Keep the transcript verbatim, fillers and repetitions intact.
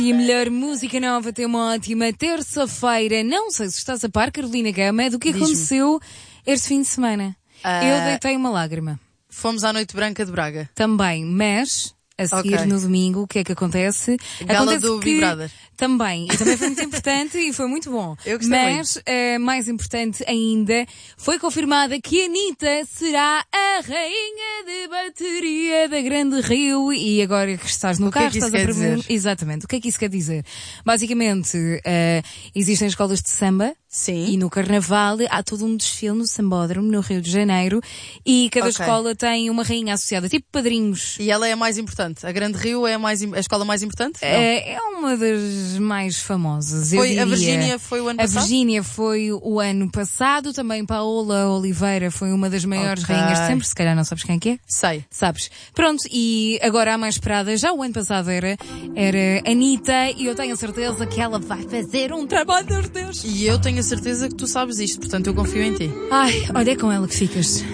E a melhor música nova tem uma ótima terça-feira. Não sei se estás a par, Carolina Gama, do que Diz-me. aconteceu este fim de semana. Ah, Eu deitei uma lágrima. Fomos à Noite Branca de Braga. Também, mas a seguir Ok. no domingo, o que é que acontece? Gala acontece do que Big Brother. Também, e também foi muito importante e foi muito bom. Eu gostei Mas, eh, mais importante ainda, foi confirmada que a Anitta será a rainha de bateria da Grande Rio. E agora que estás no O que é carro, que isso estás a quer prever... dizer? Exatamente. O que é que isso quer dizer? Basicamente, eh, existem escolas de samba. Sim. E no Carnaval há todo um desfile no Sambódromo, no Rio de Janeiro, e cada Ok. escola tem uma rainha associada, tipo padrinhos. E ela é a mais importante. A Grande Rio é a, mais, im- a escola mais importante? Não. É, é uma das mais famosas. eu Foi, a diria. Virgínia foi o ano A passado? Virgínia foi o ano passado, também Paola Oliveira foi uma das maiores Ok. rainhas de sempre, se calhar não sabes quem é que é? Sei. Sabes? Pronto, e agora há mais esperada, já o ano passado era, era Anitta, e eu tenho a certeza que ela vai fazer um trabalho dos Deus. E eu tenho a certeza que tu sabes isto, portanto eu confio em ti. Ai, olha, é com ela que ficas.